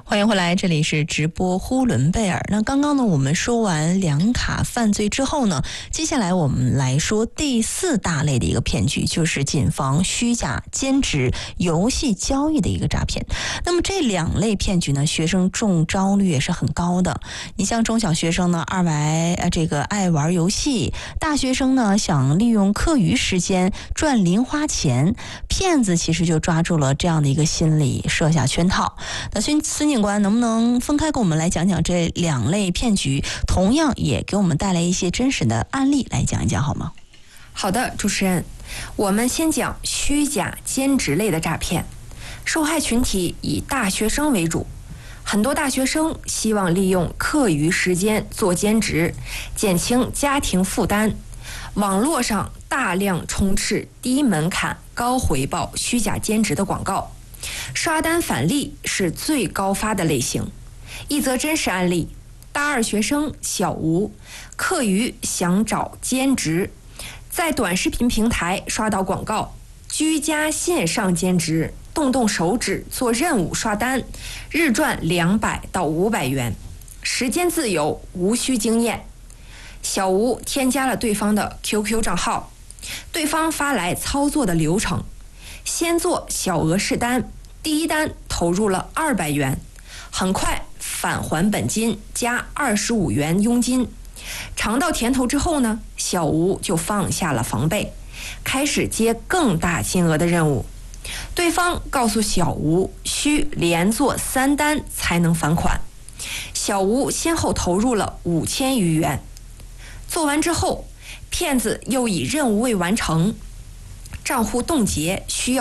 欢迎回来，这里是直播呼伦贝尔。那刚刚呢，我们说完两卡犯罪之后呢，接下来我们来说第4大类的一个骗局，就是谨防虚假兼职游戏交易的一个诈骗。那么这2类骗局呢，学生中招率也是很高的。你像中小学生呢，爱玩游戏；大学生呢，想利用课余时间赚零花钱，骗子其实就抓住了这样的一个心理，设下圈套。那孙警官能不能分开跟我们来讲讲这2类骗局，同样也给我们带来一些真实的案例来讲一讲好吗？ 好的，主持人，我们先讲虚假兼职类的诈骗。受害群体以大学生为主，很多大学生希望利用课余时间做兼职，减轻家庭负担。网络上大量充斥低门槛、高回报虚假兼职的广告，刷单返利是最高发的类型。一则真实案例，大2学生小吴课余想找兼职，在短视频平台刷到广告，居家线上兼职，动手指做任务刷单，日赚200到500元，时间自由，无需经验。小吴添加了对方的 QQ 账号，对方发来操作的流程，先做小额试单，第一单投入了200元，很快返还本金加25元佣金。尝到甜头之后呢，小吴就放下了防备，开始接更大金额的任务。对方告诉小吴需连做3单才能返款，小吴先后投入了5000余元。做完之后，骗子又以任务未完成、账户冻结需要